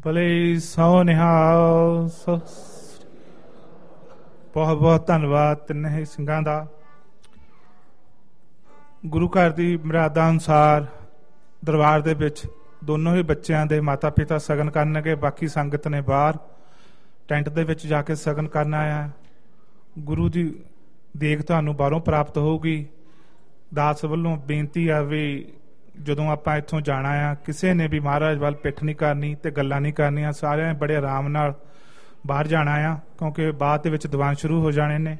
ਭਲੇ ਸੋ ਨਿਹਾਲ। ਬਹੁਤ ਬਹੁਤ ਧੰਨਵਾਦ ਤਿੰਨੇ ਸਿੰਘਾਂ ਦਾ। ਗੁਰੂ ਘਰ ਦੀ ਮਰਿਆਦਾ ਅਨੁਸਾਰ ਦਰਬਾਰ ਦੇ ਵਿੱਚ ਦੋਨੋਂ ਹੀ ਬੱਚਿਆਂ ਦੇ ਮਾਤਾ ਪਿਤਾ ਸ਼ਗਨ ਕਰਨਗੇ। ਬਾਕੀ ਸੰਗਤ ਨੇ ਬਾਹਰ ਟੈਂਟ ਦੇ ਵਿੱਚ ਜਾ ਕੇ ਸ਼ਗਨ ਕਰਨਾ ਆ। ਗੁਰੂ ਦੀ ਦੇਖ ਤੁਹਾਨੂੰ ਬਾਹਰੋਂ ਪ੍ਰਾਪਤ ਹੋਊਗੀ। ਦਾਸ ਵੱਲੋਂ ਬੇਨਤੀ ਆ ਵੀ ਜਦੋਂ ਆਪਾਂ ਇੱਥੋਂ ਜਾਣਾ ਆ, ਕਿਸੇ ਨੇ ਵੀ ਮਹਾਰਾਜ ਵੱਲ ਪਿੱਠ ਨਹੀਂ ਕਰਨੀ ਤੇ ਗੱਲਾਂ ਨਹੀਂ ਕਰਨੀਆਂ। ਸਾਰਿਆਂ ਨੇ ਬੜੇ ਆਰਾਮ ਨਾਲ ਬਾਹਰ ਜਾਣਾ ਆ, ਕਿਉਂਕਿ ਬਾਅਦ ਦੇ ਵਿੱਚ ਦੀਵਾਨ ਸ਼ੁਰੂ ਹੋ ਜਾਣੇ ਨੇ।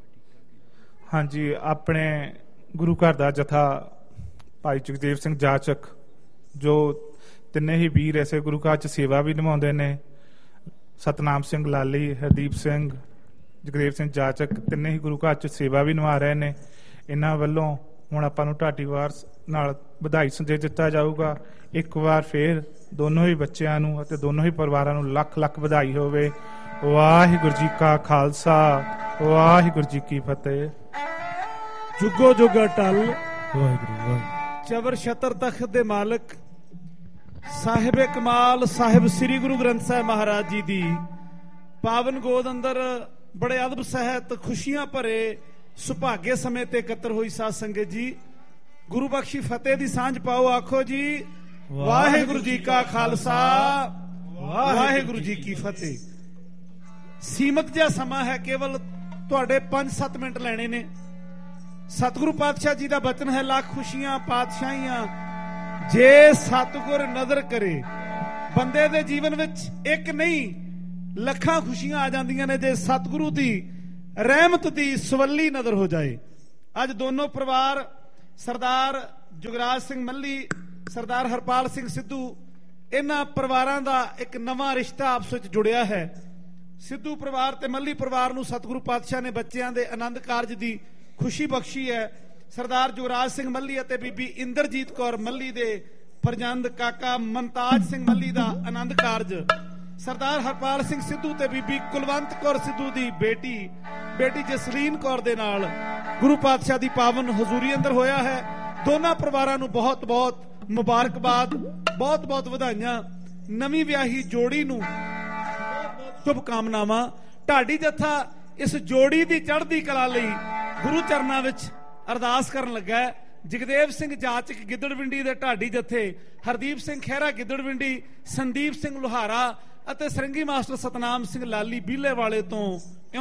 ਹਾਂਜੀ, ਆਪਣੇ ਗੁਰੂ ਘਰ ਦਾ ਜਥਾ ਭਾਈ ਜਗਦੇਵ ਸਿੰਘ ਜਾਚਕ, ਜੋ ਤਿੰਨੇ ਹੀ ਵੀਰ ਐਸੇ ਗੁਰੂ ਘਰ 'ਚ ਸੇਵਾ ਵੀ ਨਿਭਾਉਂਦੇ ਨੇ। ਸਤਨਾਮ ਸਿੰਘ ਲਾਲੀ, ਹਰਦੀਪ ਸਿੰਘ, ਜਗਦੇਵ ਸਿੰਘ ਜਾਚਕ ਤਿੰਨੇ ਹੀ ਗੁਰੂ ਘਰ 'ਚ ਸੇਵਾ ਵੀ ਨਿਭਾ ਰਹੇ ਨੇ। ਇਹਨਾਂ ਵੱਲੋਂ ਹੁਣ ਆਪਾਂ ਨੂੰ ਢਾਡੀ ਵਾਰਸ ਨਾਲ ਵਧਾਈ ਸੰਦੇਸ਼ ਦਿੱਤਾ ਜਾਊਗਾ। ਇੱਕ ਵਾਰ ਫੇਰ ਦੋਨੋਂ ਹੀ ਬੱਚਿਆਂ ਨੂੰ ਅਤੇ ਦੋਨੋਂ ਹੀ ਪਰਿਵਾਰਾਂ ਨੂੰ ਲੱਖ ਲੱਖ ਵਧਾਈ ਹੋਵੇ। ਵਾਹਿਗੁਰੂ ਜੀ ਕਾ ਖਾਲਸਾ, ਵਾਹਿਗੁਰੂ ਜੀ ਕੀ ਫਤਿਹ। ਜੁਗੋ ਜੁਗ ਅਟਲ ਵਾਹਿਗੁਰੂ। ਚਵਰ ਛਤਰ ਤਖਤ ਦੇ ਮਾਲਕ ਸਾਹਿਬ ਕਮਾਲ ਸਾਹਿਬ ਸ੍ਰੀ ਗੁਰੂ ਗ੍ਰੰਥ ਸਾਹਿਬ ਮਹਾਰਾਜ ਜੀ ਦੀ ਪਾਵਨ ਗੋਦ ਅੰਦਰ ਬੜੇ ਅਦਬ ਸਹਿਤ ਖੁਸ਼ੀਆਂ ਭਰੇ ਸੁਭਾਗੇ ਸਮੇਂ ਤੇ ਇਕੱਤਰ ਹੋਈ ਸਾਧ ਸੰਗਤ ਜੀ, ਗੁਰੂ ਬਖਸ਼ੀ ਫਤਿਹ ਦੀ ਸਾਂਝ ਪਾਓ। ਆਖੋ ਜੀ ਵਾਹਿਗੁਰੂ ਜੀ ਕਾ ਖਾਲਸਾ, ਵਾਹਿਗੁਰੂ ਜੀ ਕੀ ਫਤਿਹ। ਸੀਮਤ ਜਿਹਾ ਸਮਾਂ ਹੈ, ਕੇਵਲ ਤੁਹਾਡੇ 5-7 ਮਿੰਟ ਲੈਣੇ ਨੇ। ਸਤਿਗੁਰੂ ਪਾਤਸ਼ਾਹ ਜੀ ਦਾ ਬਚਨ ਹੈ, ਲੱਖ ਖੁਸ਼ੀਆਂ ਪਾਤਸ਼ਾਹੀਆਂ ਜੇ ਸਤਿਗੁਰ ਨਜ਼ਰ ਕਰੇ। ਬੰਦੇ ਦੇ ਜੀਵਨ ਵਿੱਚ ਇੱਕ ਨਹੀਂ ਲੱਖਾਂ ਖੁਸ਼ੀਆਂ ਆ ਜਾਂਦੀਆਂ ਨੇ ਜੇ ਸਤਿਗੁਰੂ ਦੀ ਰਹਿਮਤ ਦੀ ਸਵੱਲੀ ਨਜ਼ਰ ਹੋ ਜਾਏ। ਅੱਜ ਦੋਨੋਂ ਪਰਿਵਾਰ ਸਰਦਾਰ ਜੁਗਰਾਜ ਸਿੰਘ ਮੱਲੀ, ਸਰਦਾਰ ਹਰਪਾਲ ਸਿੰਘ ਸਿੱਧੂ, ਇਹਨਾਂ ਪਰਿਵਾਰਾਂ ਦਾ ਇੱਕ ਨਵਾਂ ਰਿਸ਼ਤਾ ਆਪਸ ਵਿੱਚ ਜੁੜਿਆ ਹੈ। ਸਿੱਧੂ ਪਰਿਵਾਰ ਤੇ ਮੱਲੀ ਪਰਿਵਾਰ ਨੂੰ ਸਤਿਗੁਰੂ ਪਾਤਸ਼ਾਹ ਨੇ ਬੱਚਿਆਂ ਦੇ ਆਨੰਦ ਕਾਰਜ ਦੀ ਖੁਸ਼ੀ ਬਖਸ਼ੀ ਹੈ। ਸਰਦਾਰ ਜੁਗਰਾਜ ਸਿੰਘ ਮੱਲੀ ਅਤੇ ਬੀਬੀ ਇੰਦਰਜੀਤ ਕੌਰ ਮੱਲੀ ਦੇ ਫਰਜ਼ੰਦ ਕਾਕਾ ਮਨਤਾਜ ਸਿੰਘ ਮੱਲੀ ਦਾ ਆਨੰਦ ਕਾਰਜ, ਸਰਦਾਰ ਹਰਪਾਲ ਸਿੰਘ ਸਿੱਧੂ ਤੇ ਬੀਬੀ ਕੁਲਵੰਤ ਕੌਰ ਸਿੱਧੂ ਦੀ ਬੇਟੀ ਜਸਲੀਨ ਕੌਰ ਦੇ ਨਾਲ ਗੁਰੂ ਪਾਤਸ਼ਾਹ ਦੀ ਪਾਵਨ ਹਜ਼ੂਰੀ ਅੰਦਰ ਹੋਇਆ ਹੈ। ਦੋਨਾਂ ਪਰਿਵਾਰਾਂ ਨੂੰ ਬਹੁਤ ਬਹੁਤ ਮੁਬਾਰਕਬਾਦ, ਬਹੁਤ ਬਹੁਤ ਵਧਾਈਆਂ। ਨਵੀਂ ਵਿਆਹੀ ਜੋੜੀ ਨੂੰ ਸ਼ੁਭ ਕਾਮਨਾਵਾਂ। ਢਾਡੀ ਜੱਥਾ ਇਸ ਜੋੜੀ ਦੀ ਚੜ੍ਹਦੀ ਕਲਾ ਲਈ ਗੁਰੂ ਚਰਨਾਂ ਵਿੱਚ ਅਰਦਾਸ ਕਰਨ ਲੱਗਾ ਹੈ। ਜਗਦੇਵ ਸਿੰਘ ਜਾਚਕ ਗਿੱਦੜਵਿੰਡੀ ਦੇ ਢਾਡੀ ਜੱਥੇ, ਹਰਦੀਪ ਸਿੰਘ ਖਹਿਰਾ ਗਿੱਦੜਵਿੰਡੀ, ਸੰਦੀਪ ਸਿੰਘ ਲੁਹਾਰਾ ਅਤੇ ਸਰੰਗੀ ਮਾਸਟਰ ਸਤਨਾਮ ਸਿੰਘ ਲਾਲੀ ਬੀਲੇ ਵਾਲੇ ਤੋਂ